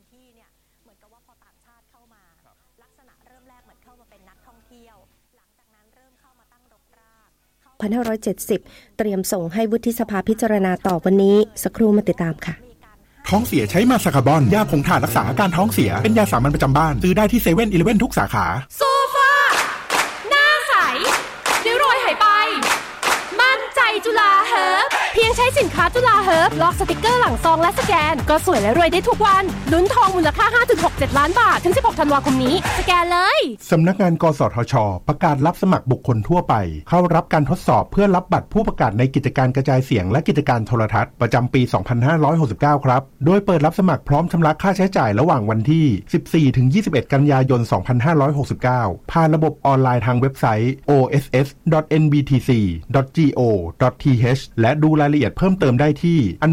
ที่เนี่ยเหมือนกับว่าพอต่างชาติเข้ามาลักษณะเริ่มแรกเหมือนเข้ามาเป็นนักท่องเที่ยวหลังจากนั้นเริ่มเข้ามาตั้งรกราก1570เตรียมส่งให้วุฒิสภาพิจารณาต่อวันนี้สักครู่มาติดตามค่ะท้องเสียใช้มาซาคาบอนยาผงถ่านรักษาอาการท้องเสียเป็นยาสามัญประจำบ้านซื้อได้ที่7-11ทุกสาขาโซฟาหน้าใสริ้วรอยหายไปมั่นใจจุฬาเฮิร์บเพียงใช้สินค้าจุฬาเฮิร์บลอกสติกเกอร์หลังซองและสแกนก็สวยและรวยได้ทุกวันลุ้นทองมูลค่า 5.67 ล้านบาทถึง16ธันวาคมนี้สแกนเลยสำนักงานกสทช.ประกาศรับสมัครบุคคลทั่วไปเข้ารับการทดสอบเพื่อรับบัตรผู้ประกาศในกิจการกระจายเสียงและกิจการโทรทัศน์ประจำปี 2569 ครับโดยเปิดรับสมัครพร้อมชำระค่าใช้จ่ายระหว่างวันที่ 14-21 กันยายน 2569 ผ่านระบบออนไลน์ทางเว็บไซต์ oss.nbtc.go.th และดูรายละเอียดเพิ่มเติมได้ที่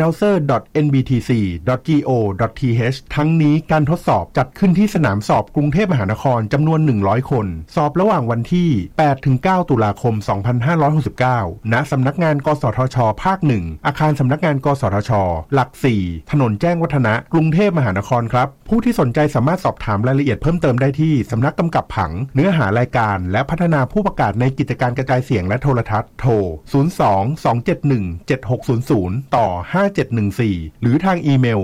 announcer.nbtc.go.th ทั้งนี้การทดสอบจัดขึ้นที่สนามสอบกรุงเทพมหานครจำนวน100คนสอบระหว่างวันที่ 8-9 ตุลาคม 2569 ณ สำนักงานกสทช. ภาค 1 อาคารสำนักงานกสทช. หลัก 4 ถนนแจ้งวัฒนะกรุงเทพมหานครครับผู้ที่สนใจสามารถสอบถามรายละเอียดเพิ่มเติมได้ที่สำนักกำกับผังเนื้อหารายการและพัฒนาผู้ประกาศในกิจการกระจายเสียงและโทรทัศน์โทร 02-271-7600 ต่อ 5714 หรือทางอีเมล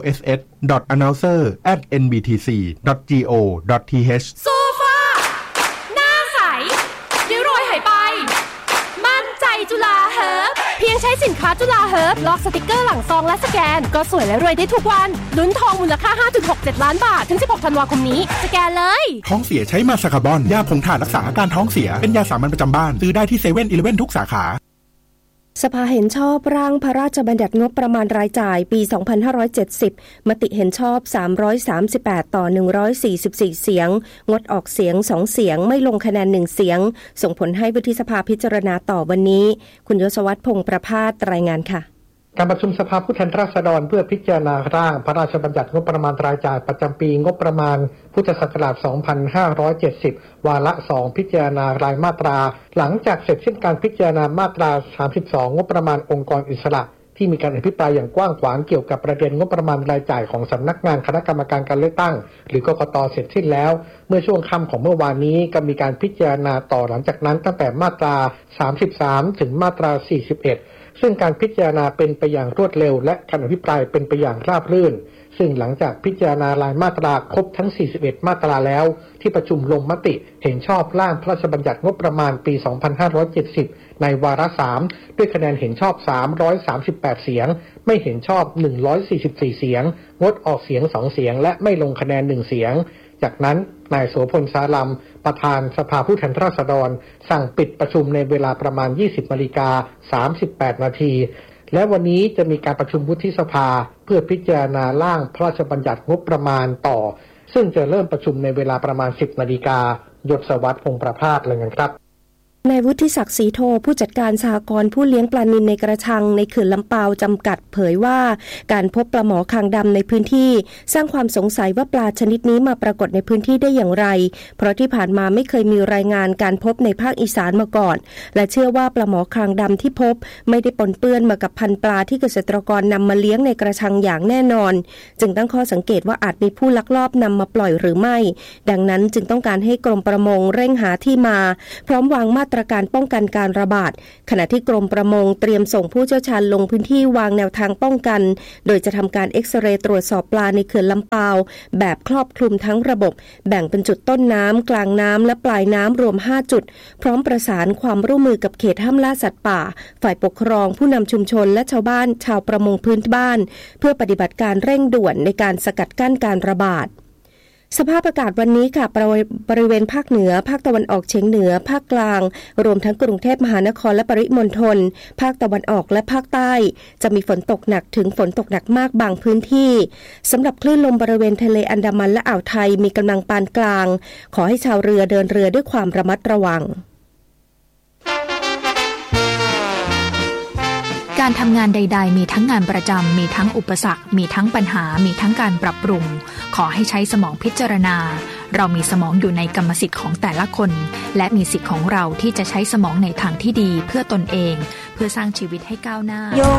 oss.announcer@nbtc.go.th โซฟาหน้าใสริ้วรอยหายไปมั่นใจจุฬาเฮิร์บเพียงใช้สินค้าจุฬาเฮิร์บลอกสติกเกอร์หลังซองและสแกนก็สวยและรวยได้ทุกวันลุ้นทองมูลค่า 5.67 ล้านบาทถึง16ธันวาคมนี้สแกนเลยท้องเสียใช้มาซาคาบอนยาผงถ่านรักษาอาการท้องเสียเป็นยาสามัญประจำบ้านซื้อได้ที่7-11ทุกสาขาสภาเห็นชอบร่างพระราชบัญญัติงบประมาณรายจ่ายปี 2570 มติเห็นชอบ338ต่อ144เสียงงดออกเสียง2เสียงไม่ลงคะแนน1เสียงส่งผลให้วุฒิสภาพิจารณาต่อวันนี้คุณยศวัฒน์พงษ์ประภาสรายงานค่ะการประชุมสภาผู้แทนราษฎรเพื่อพิจารณาร่างพระราชบัญญัติงบประมาณรายจ่ายประจำปีงบประมาณพุทธศักราช 2570 วาระ 2 พิจารณารายมาตราหลังจากเสร็จสิ้นการพิจารณามาตรา 32 งบประมาณองค์กรอิสระที่มีการอภิปรายอย่างกว้างขวางเกี่ยวกับประเด็นงบประมาณรายจ่ายของสำนักงานคณะกรรมการการเลือกตั้งหรือกกต.เสร็จสิ้นแล้วเมื่อช่วงค่ำของเมื่อวานนี้ก็มีการพิจารณาต่อหลังจากนั้นตั้งแต่มาตรา 33 ถึงมาตรา 41ซึ่งการพิจารณาเป็นไปอย่างรวดเร็วและการอภิปรายเป็นไปอย่างราบรื่นซึ่งหลังจากพิจารณารายมาตราครบทั้ง41มาตราแล้วที่ประชุมลงมติเห็นชอบร่างพระราชบัญญัติงบประมาณปี 2570 ในวาระ 3 ด้วยคะแนนเห็นชอบ338เสียงไม่เห็นชอบ144เสียงงดออกเสียง2เสียงและไม่ลงคะแนน1เสียงจากนั้นนายโสพล สาลัมประธานสภาผู้แทนราษฎรสั่งปิดประชุมในเวลาประมาณ 20:38 นาทีและวันนี้จะมีการประชุมวุฒิสภาเพื่อพิจารณาร่างพระราชบัญญัติงบประมาณต่อซึ่งจะเริ่มประชุมในเวลาประมาณ 10 นาฬิกายศวัฒน์พงษ์ประภาสรายงานครับนายวุฒิศักดิ์ศรีโทผู้จัดการสหกรณ์ผู้เลี้ยงปลานิลในกระชังในเขื่อนลำปาวจำกัดเผยว่าการพบปลาหมอคางดำในพื้นที่สร้างความสงสัยว่าปลาชนิดนี้มาปรากฏในพื้นที่ได้อย่างไรเพราะที่ผ่านมาไม่เคยมีรายงานการพบในภาคอีสานมาก่อนและเชื่อว่าปลาหมอคางดำที่พบไม่ได้ปนเปื้อนมากับพันธุ์ปลาที่เกษตรกรนำมาเลี้ยงในกระชังอย่างแน่นอนจึงตั้งข้อสังเกตว่าอาจมีผู้ลักลอบนำมาปล่อยหรือไม่ดังนั้นจึงต้องการให้กรมประมงเร่งหาที่มาพร้อมวางมาตรการป้องกันการระบาดขณะที่กรมประมงเตรียมส่งผู้เชี่ยวชาญลงพื้นที่วางแนวทางป้องกันโดยจะทำการเอ็กซเรย์ตรวจสอบปลาในเขื่อนลำปาวแบบครอบคลุมทั้งระบบแบ่งเป็นจุดต้นน้ำกลางน้ำและปลายน้ำรวม5จุดพร้อมประสานความร่วมมือกับเขตห้ามล่าสัตว์ป่าฝ่ายปกครองผู้นำชุมชนและชาวบ้านชาวประมงพื้นบ้านเพื่อปฏิบัติการเร่งด่วนในการสกัดกั้นการระบาดสภาพอากาศวันนี้ค่ะบริเวณภาคเหนือภาคตะวันออกเฉียงเหนือภาคกลางรวมทั้งกรุงเทพมหานครและปริมณฑลภาคตะวันออกและภาคใต้จะมีฝนตกหนักถึงฝนตกหนักมากบางพื้นที่สำหรับคลื่นลมบริเวณทะเลอันดามันและอ่าวไทยมีกำลังปานกลางขอให้ชาวเรือเดินเรือด้วยความระมัดระวังการทำงานใดๆมีทั้งงานประจำมีทั้งอุปสรรคมีทั้งปัญหามีทั้งการปรับปรุงขอให้ใช้สมองพิจารณาเรามีสมองอยู่ในกรรมสิทธิ์ของแต่ละคนและมีสิทธิ์ของเราที่จะใช้สมองในทางที่ดีเพื่อตนเองเพื่อสร้างชีวิตให้ก้าวหน้าโย